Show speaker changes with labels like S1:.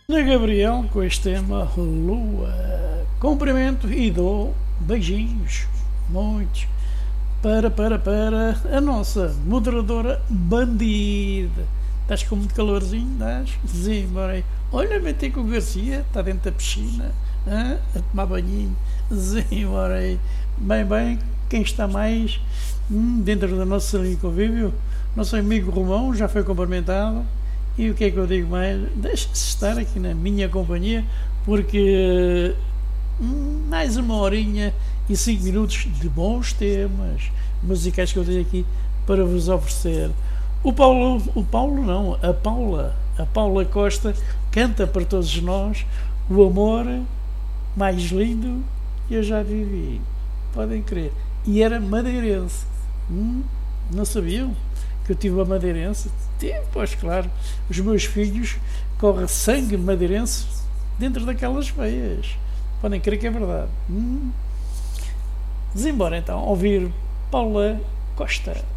S1: Ana Gabriel com este tema Lua. Cumprimento e dou beijinhos, muitos, para a nossa moderadora bandida. Estás com muito calorzinho, estás? Zimbarei. Olha, vem com o Garcia, está dentro da piscina, a tomar banhinho. Zimbarei. Bem, quem está mais dentro da nossa salinha de convívio? Nosso amigo Romão já foi cumprimentado. E o que é que eu digo mais? Deixa-se estar aqui na minha companhia, porque mais uma horinha e 5 minutos de bons temas musicais que eu tenho aqui para vos oferecer. A Paula Costa canta para todos nós o amor mais lindo que eu já vivi. Podem crer. E era madeirense. Não sabiam que eu tive uma madeirense? Pois claro, os meus filhos correm sangue madeirense dentro daquelas veias. Podem crer que é verdade. Vamos embora então ouvir Paula Costa.